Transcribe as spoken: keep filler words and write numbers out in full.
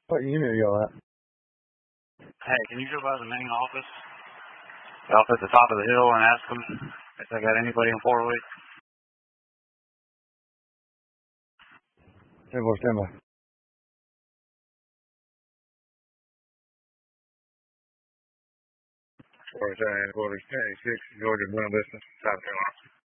What unit are y'all at? Hey, can you go by the main office? Off at the top of the hill and ask them if they got anybody in four weeks? ten four, stand by. forty-seven, forty-six, Georgia, Buena Vista, South Carolina.